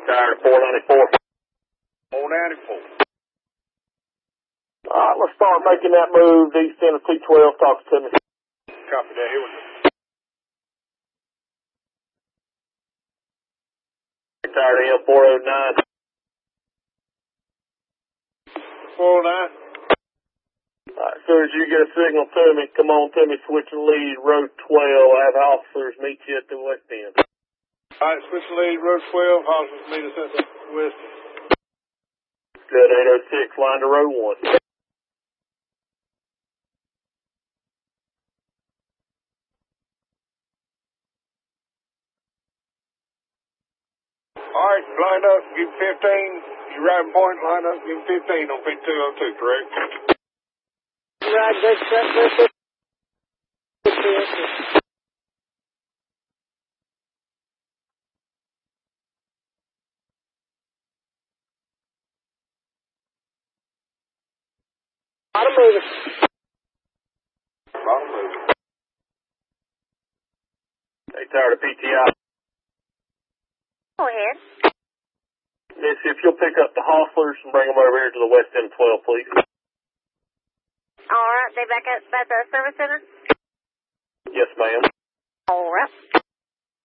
Tired of 494. 494. All right, let's start making that move. East end of 212, talk to me. Copy that. Here we go. Tired of M409. 409. As soon as you get a signal to me, come on to me, switch the lead, road 12. I have officers meet you at the west end. All right, switch the lead, road 12, officers meet us at the west. Good, 806, line to road 1. All right, line up, give 15. You riding point, line up, give 15 on 5202, correct? Right, that's Bottom moving. Bottom moving. Hey, tired of PTI. Go ahead. Missy, if you'll pick up the hostlers and bring them over here to the west end of 12, please. All right, they back at the service center? Yes, ma'am. All right.